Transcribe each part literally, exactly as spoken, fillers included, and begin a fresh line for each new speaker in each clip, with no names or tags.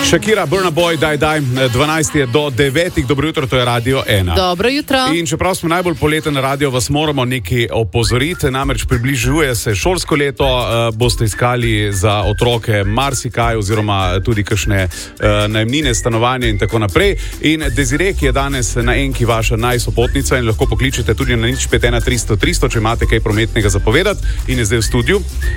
Shakira, Burna Boy, daj, daj, dvanajst je do devetih, dobro jutro, to je Radio ena.
Dobro jutro.
In čeprav smo najbolj poleten radio, vas moramo nekaj opozoriti, namreč približuje se šolsko leto, uh, boste iskali za otroke marsikaj oziroma tudi kakšne uh, najemnine, stanovanje in tako naprej. In Desire, ki je danes na enki vaša najsopotnica in lahko pokličete tudi na nič pet ena tristo tristo, če imate kaj prometnega zapovedati in je zdaj v studiu.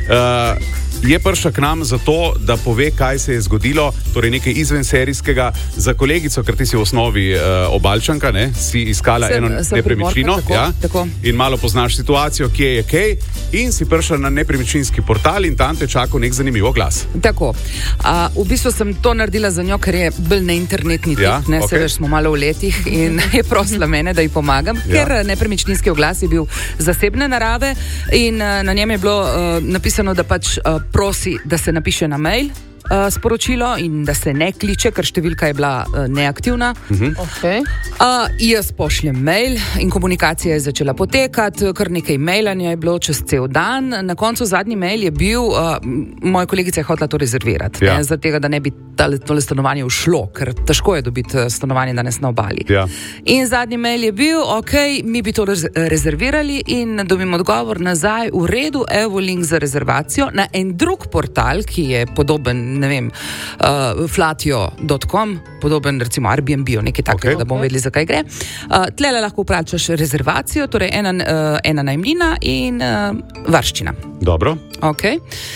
Uh, je prišla k nam zato, da pove, kaj se je zgodilo, torej nekaj izvenserijskega za kolegico, ker ti si v osnovi uh, Obalčanka, ne? Si iskala sem, eno nepremičnino ja? In malo poznaš situacijo, kje je kaj, in si prišla na nepremičninski portal in tam te čakal nek zanimiv oglas.
Tako. A, v bistvu sem to naredila za njo, ker je bolj na internetni tip, ja, ne, okay. Se veš, smo malo v letih in je prosila mene, da ji pomagam, ja. Ker nepremičninski oglas je bil zasebne narave in uh, na njem je bilo uh, napisano, da pač uh, prosi, da se napiše na mail uh, sporočilo in da se ne kliče, ker številka je bila uh, neaktivna. Uh-huh. Okay. Uh, jaz pošljem mail in komunikacija je začela potekati, kar nekaj mailanja je bilo čez cel dan. Na koncu zadnji mail je bil, uh, moja kolegica je hotela to rezervirati, ja. Ne, zaradi tega, da ne bi tole stanovanje ušlo, ker težko je dobiti stanovanje danes na obali. Ja. In zadnji mail je bil, ok, mi bi to rezervirali in dobim odgovor nazaj, v redu, evo link za rezervacijo na en drug portal, ki je podoben, ne vem, uh, flatio dot com, podoben recimo Airbnb, nekaj takega, okay, da bomo okay. vedeli, zakaj gre. Uh, tlele lahko plačaš rezervacijo, torej ena, uh, ena najemnina in uh, varščina.
Dobro.
Ok.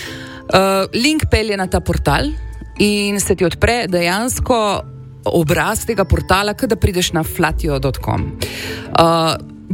Uh, link pelje na ta portal in se ti odpre dejansko obraz tega portala, kada prideš na flatio dot com. Uh,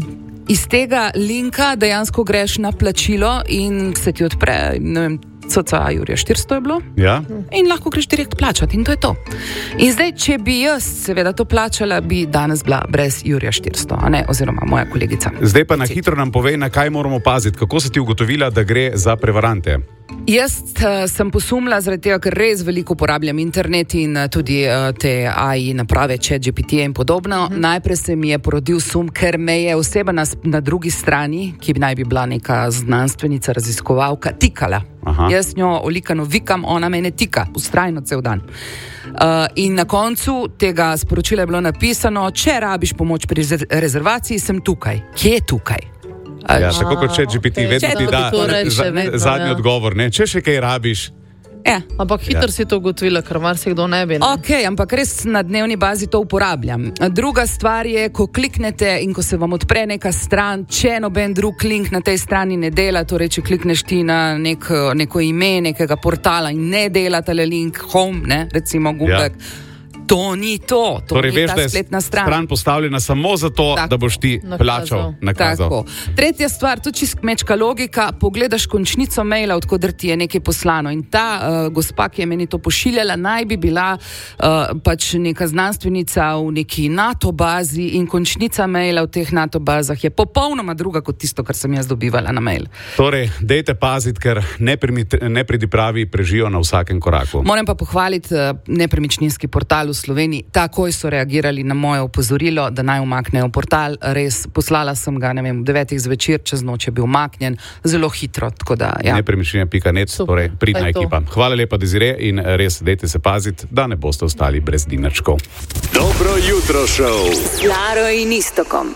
iz tega linka dejansko greš na plačilo in se ti odpre, ne vem, coca Jurija štiristo je bilo,
ja.
In lahko greš direkt plačati in to je to. In zdaj, če bi jaz seveda to plačala, bi danes bila brez Jurija štiristo, a ne, oziroma moja kolegica.
Zdaj pa na hitro nam povej, na kaj moramo paziti, kako si ti ugotovila, da gre za prevarante?
Jaz uh, sem posumila zaradi tega, ker res veliko uporabljam internet in uh, tudi uh, te A I naprave, ChatGPT in podobno. Mm-hmm. Najprej se mi je porodil sum, ker me je oseba na, na drugi strani, ki naj bi bila neka znanstvenica, raziskovalka, tikala. Aha. Jaz njo olikano vikam, ona me ne tika, ustrajno cel dan. Uh, in na koncu tega sporočila je bilo napisano, če rabiš pomoč pri rezervaciji, sem tukaj. Kje je tukaj?
Ja, tako kot ChatGPT, okay. Vedno ti da za, vedno, zadnji ja. Odgovor, ne? Če še kaj rabiš.
Ja.
Ampak hitro ja. Si to ugotovila, ker marsikdo ne bi. Ne?
Ok, ampak res na dnevni bazi to uporabljam. Druga stvar je, ko kliknete in ko se vam odpre neka stran, če noben drug link na tej strani ne dela, torej če klikneš ti na nek, neko ime nekega portala in ne dela tale link home, ne, recimo Google, ja. To ni to, to
torej,
ni
veš,
ta spletna stran.
Stran postavljena samo zato, tako, da boš ti plačal, nakazal.
Tako. Tretja stvar, to čist kmečka logika, pogledaš končnico maila, odkudar ti je nekaj poslano in ta uh, gospa, ki je meni to pošiljala, naj bi bila uh, pač neka znanstvenica v neki NATO bazi in končnica maila v teh NATO bazah je popolnoma druga kot tisto, kar sem jaz dobivala na mail.
Torej, dejte paziti, ker nepridipravi prežijo na vsakem koraku.
Moram pa pohvaliti uh, nepremičninski portal v Sloveniji, takoj so reagirali na moje opozorilo, da naj umaknejo portal, res, poslala sem ga, ne vem, v devetih zvečer, čez noč je bil umaknjen, zelo hitro, tako da, ja.
nepremičnina pika net, torej pridna ekipa. Hvala lepa, Desire, in res, dejte se paziti, da ne boste ostali brez dinarčkov.
Dobro jutro, šov!
S Klaro in Iztokom.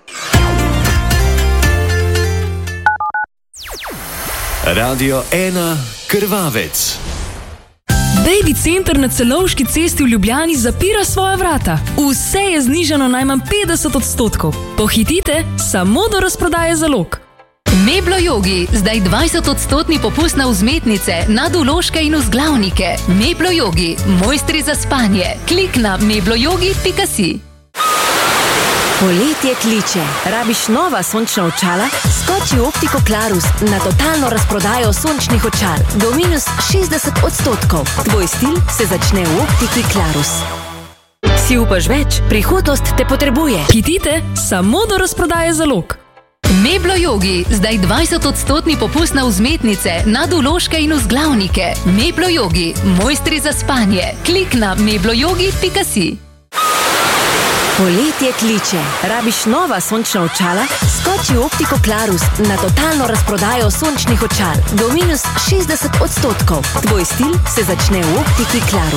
Radio ena Krvavec.
Baby center na Celovški cesti v Ljubljani zapira svoja vrata. Vse je znižano najmanj petdeset odstotkov. Pohitite, samo do razprodaje zalog.
Meblo Yogi, zdaj dvajset odstotni popust na vzmetnice, nadvložke in vzglavnike. Meblo Yogi, mojstri za spanje. Klik na meblo yogi pika si.
Poletje kliče. Rabiš nova sončna očala? Skoči v Optiko Klarus na totalno razprodajo sončnih očal. Do minus šestdeset odstotkov. Tvoj stil se začne v Optiki Klarus. Si upaš več? Prihodnost te potrebuje.
Hitite, samo do razprodaje zalog.
Meblo Yogi, zdaj dvajset odstotni popust na vzmetnice, nadvložke in vzglavnike. Meblo Yogi, mojstri za spanje. Klik na meblo yogi pika si.
Poletje kliče. Rabiš nova sončna očala? Skoči v Optiko Klarus na totalno razprodajo sončnih očal. Do minus šestdeset odstotkov. Tvoj stil se začne v Optiki Klarus.